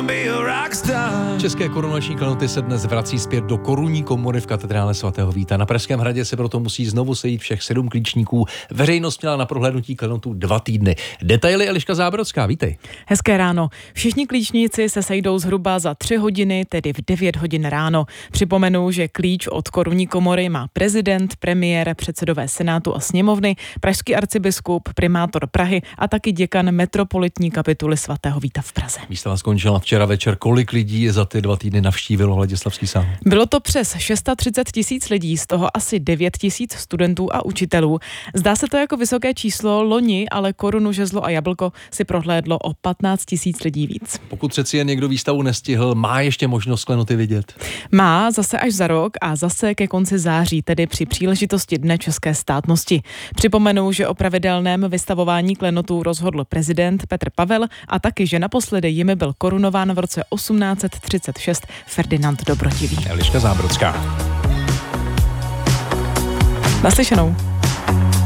České korunovační klenoty se dnes vrací zpět do korunní komory v katedrále svatého Víta. Na Pražském hradě se proto musí znovu sejít všech 7 klíčníků. Veřejnost měla na prohlédnutí klenotů 2 týdny. Detaily Eliška Zábrodská, vítej. Hezké ráno. Všichni klíčníci se sejdou zhruba za 3 hodiny, tedy v 9 hodin ráno. Připomenu, že klíč od korunní komory má prezident, premiér, předsedové senátu a sněmovny, pražský arcibiskup, primátor Prahy a taky děkan metropolitní kapituly svatého Víta v Praze. Výstava skončila včera večer. Kolik lidí je za ty 2 týdny navštívilo Ladislavský sál? Bylo to přes 630 000 lidí, z toho asi 9 000 studentů a učitelů. Zdá se to jako vysoké číslo, loni ale Korunu, žezlo a jablko si prohlédlo o 15 000 lidí víc. Pokud přeci jen někdo výstavu nestihl, má ještě možnost klenoty vidět? Má, zase až za rok a zase ke konci září, tedy při příležitosti Dne české státnosti. Připomenu, že o pravidelném vystavování klenotů rozhodl prezident Petr Pavel a taky, že naposledy jimi byl korunován v roce 1836 Ferdinand Dobrotivý. Eliška Zábrodská. Naslyšenou.